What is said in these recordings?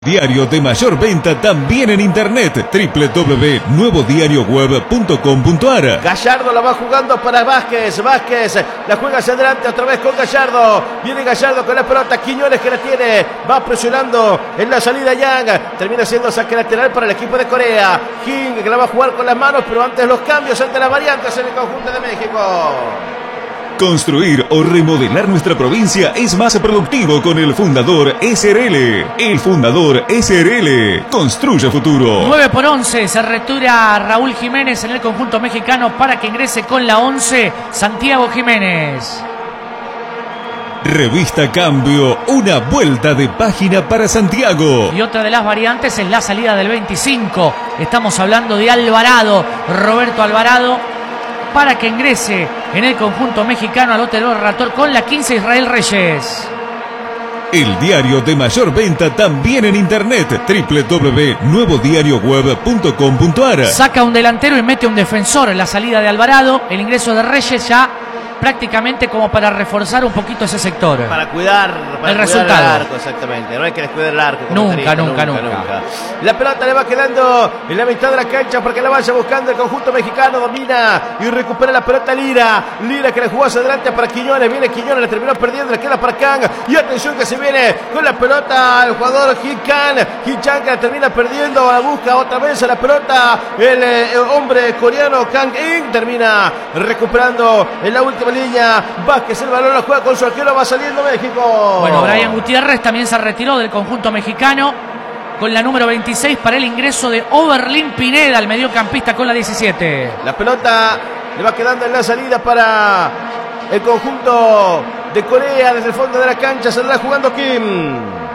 Diario de mayor venta también en internet, www.nuevodarioweb.com.ar. Gallardo la va jugando para Vázquez, Vázquez la juega hacia adelante otra vez con Gallardo, viene Gallardo con la pelota, Quiñones que la tiene, va presionando en la salida Yang, termina siendo saque lateral para el equipo de Corea, King que la va a jugar con las manos, pero antes los cambios, ante las variantes en el conjunto de México. Construir o remodelar nuestra provincia es más productivo con el Fundador SRL. El Fundador SRL construye futuro. 9-11, se retira Raúl Jiménez en el conjunto mexicano para que ingrese con la 11 Santiago Jiménez. Revista Cambio, una vuelta de página para Santiago. Y otra de las variantes es la salida del 25. Estamos hablando de Alvarado, Roberto Alvarado, para que ingrese en el conjunto mexicano al Hotel Relator con la 15 Israel Reyes. El diario de mayor venta también en internet, www.nuevodarioweb.com.ar. Saca un delantero y mete un defensor en la salida de Alvarado. El ingreso de Reyes ya prácticamente como para reforzar un poquito ese sector. Para cuidar el resultado. El arco, exactamente. No hay que descuidar el arco. Nunca. La pelota le va quedando en la mitad de la cancha porque la vaya buscando el conjunto mexicano. Domina y recupera la pelota Lira. Lira que le jugó hacia adelante para Quiñones. Viene Quiñones, le terminó perdiendo, le queda para Kang. Y atención que se viene con la pelota el jugador Hee-chan. Hee-chan que la termina perdiendo. La busca otra vez a la pelota el hombre coreano Kang In. Termina recuperando en la última línea. Vázquez el balón la juega con su arquero. Va saliendo México. Bueno, Brian Gutiérrez también se retiró del conjunto mexicano con la número 26 para el ingreso de Oberlin Pineda, el mediocampista con la 17. La pelota le va quedando en la salida para el conjunto de Corea. Desde el fondo de la cancha saldrá jugando Kim.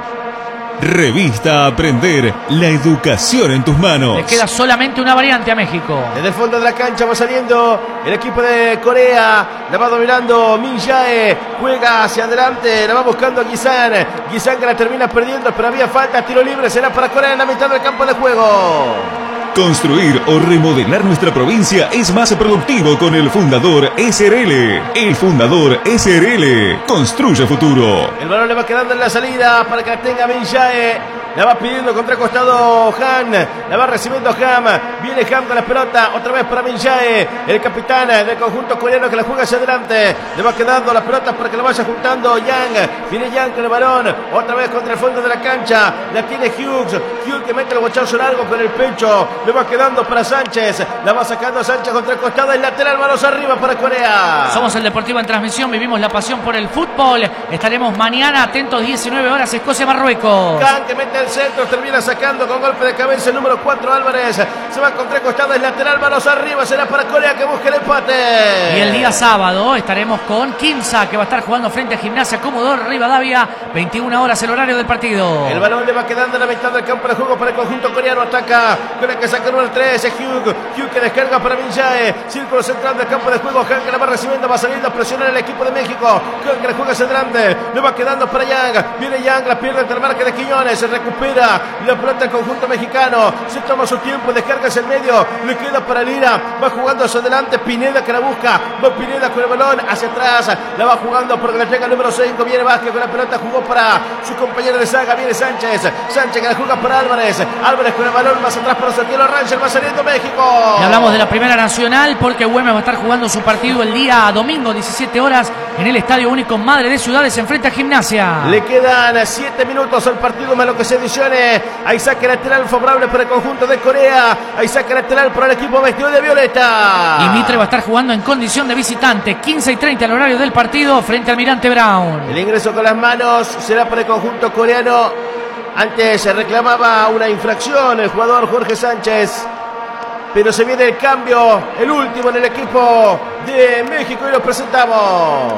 Revista Aprender, la educación en tus manos. Le queda solamente una variante a México. Desde el fondo de la cancha va saliendo el equipo de Corea. La va dominando Min Jae. Juega hacia adelante. La va buscando Guizán. Guizán que la termina perdiendo, pero había falta. Tiro libre será para Corea en la mitad del campo de juego. Construir o remodelar nuestra provincia es más productivo con el Fundador SRL. El Fundador SRL construye futuro. El balón le va quedando en la salida para que la tenga Min Jae. La va pidiendo contra costado Han. La va recibiendo Ham. Viene Ham con la pelota. Otra vez para Min Jae. El capitán del conjunto coreano que la juega hacia adelante. Le va quedando la pelota para que la vaya juntando Yang. Viene Yang con el balón. Otra vez contra el fondo de la cancha. La tiene Hughes. Hughes que mete el bochazo largo con el pecho. Le va quedando para Sánchez. La va sacando Sánchez contra el costado. El lateral, manos arriba para Corea. Somos el Deportivo en Transmisión. Vivimos la pasión por el fútbol. Estaremos mañana atentos, 19 horas, Escocia-Marruecos. Kang que mete el centro, termina sacando con golpe de cabeza el número 4 Álvarez. Se va contra el costado, el lateral, manos arriba. Será para Corea que busque el empate. Y el día sábado estaremos con Quimsa, que va a estar jugando frente a Gimnasia Comodoro Rivadavia. 21 horas el horario del partido. El balón le va quedando en la mitad del campo de juego para el conjunto coreano. Ataca con el que saca el número 3. Hugh que descarga para Min Jae. Círculo central del campo de juego. Han que la va recibiendo, va saliendo a presionar el equipo de México. Han que le juega hacia adelante. Le va quedando para Yang. Viene Yang, la pierde entre el marque de Quiñones. Se recupera la pelota el conjunto mexicano. Se toma su tiempo, descarga hacia el medio. Le queda para Lira. Va jugando hacia adelante. Pineda que la busca. Va Pineda con el balón hacia atrás. La va jugando porque le llega el número 5. Viene Vázquez con la pelota. Jugó para su compañero de saga. Viene Sánchez. Sánchez que la juega para Álvarez. Álvarez con el balón más atrás para Santiago Rangel. Va saliendo México. Y hablamos de la Primera Nacional porque Güemes va a estar jugando su partido el día domingo, 17 horas, en el Estadio Único Madre de Ciudades, enfrente a Gimnasia. Le quedan 7 minutos al partido más lo que se adicione. Hay saque lateral favorable para el conjunto de Corea. Hay saque lateral para el equipo vestido de violeta. Y Mitre va a estar jugando en condición de visitante. 15:30 al horario del partido frente al Almirante Brown. El ingreso con las manos será para el conjunto coreano. Antes se reclamaba una infracción el jugador Jorge Sánchez. Pero se viene el cambio, el último en el equipo de México y lo presentamos.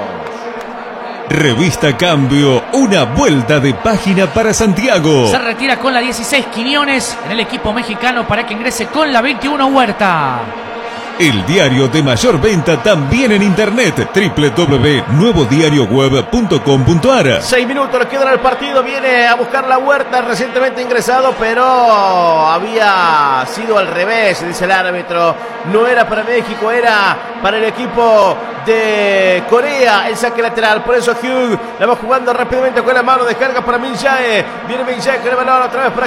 Revista Cambio, una vuelta de página para Santiago. Se retira con la 16 Quiñones en el equipo mexicano para que ingrese con la 21 Huerta. el diario de mayor venta también en internet, www.nuevodiarioweb.com.ar. 6 minutos le quedan al partido, viene a buscar la Huerta, recientemente ingresado, pero había sido al revés, dice el árbitro. No era para México, era para el equipo de Corea, el saque lateral. Por eso Hugh la va jugando rápidamente con la mano, descarga para Min Jae. Viene Min Jae con el balón otra vez para